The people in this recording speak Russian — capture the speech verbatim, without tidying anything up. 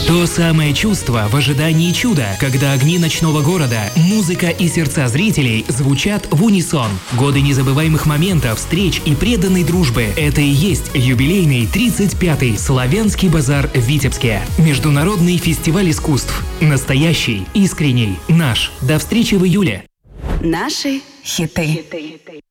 То самое чувство в ожидании чуда, когда огни ночного города, музыка и сердца зрителей звучат в унисон. Годы незабываемых моментов, встреч и преданной дружбы – это и есть юбилейный тридцать пятый Славянский базар в Витебске. Международный фестиваль искусств. Настоящий, искренний, наш. До встречи в июле. Наши хиты.